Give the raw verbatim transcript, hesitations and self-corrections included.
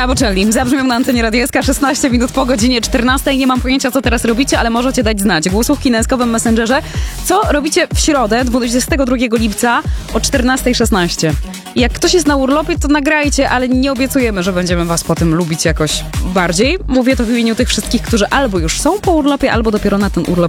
Brawo, Charlie. Zabrzmiał na antenie Radia S K szesnaście minut po godzinie czternastej. Nie mam pojęcia, co teraz robicie, ale możecie dać znać. Głosówki na eskowym Messengerze. Co robicie w środę, dwudziestego drugiego lipca o czternastej szesnaście? Jak ktoś jest na urlopie, to nagrajcie, ale nie obiecujemy, że będziemy was potem lubić jakoś bardziej. Mówię to w imieniu tych wszystkich, którzy albo już są po urlopie, albo dopiero na ten urlop